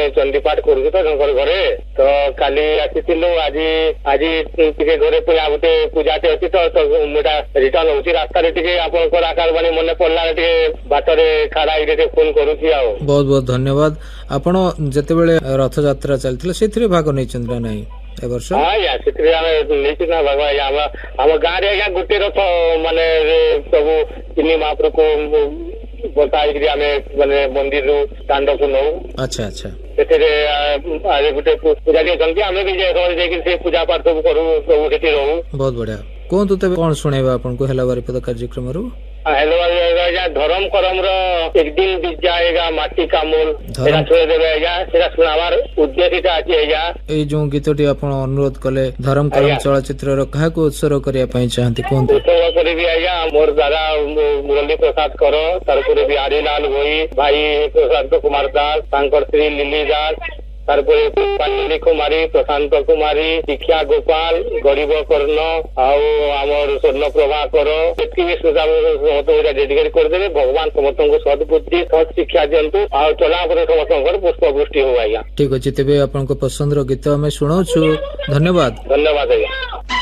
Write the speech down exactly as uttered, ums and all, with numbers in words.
चंडीपाठ करूँ तो घरे तो काली आसीलु आज आज टे घरे पूजा गोटे पूजाटे अच्छी तो मुझा रिटर्न होची रास्ता आपंकर आकाशवाणी मन पड़ला बाटरे खाड़ा फोन करुच्ची। बहुत बहुत धन्यवाद। आपण जितेबाला रथ यात्रा चलती से भाग नहीं ना ए वर्ष? हाँ आज्ञा से भाग आम गाँव आज्ञा गोटे रथ माने सब तीन महाप्रभु को बताई आम माने मंदिर दांड को नौ। अच्छा अच्छा गोटे पूजा चलती आम भी पूजा पाठ सब करूँ सब रहू। बहुत बढ़िया। कहतु तेज कौन शुणेबा आपको हेला बारिपदा कार्यक्रम हेलो धर्म करम एक दिन बीत जाएगा माटी का मूल सुनावार उद्देश्य अच्छी जो गीतटी आप अनुरोध कले धर्म करम चलचित्र क्या उत्सर्ग करने चाहती कहतु? उत्सर्ग करी आज्ञा मोर दादा मुरली प्रसाद कर तार भी हरिलाल भोई भाई प्रशांत कुमार दास श्री लिली दास तारपरे पांचली कुमारी प्रशांत कुमारी शिक्षा गोपाल गरीब कर्ण आमर स्वर्ण प्रभाकर डेडिकेट करदे। भगवान समस्त को सदबुद्धि सद शिक्षा दिंतु आ चला समस्त पुष्पवृष्टि हो। आज्ञा ठीक अच्छे तेज आप पसंद गीत आम शुणु। धन्यवाद। धन्यवाद आज्ञा।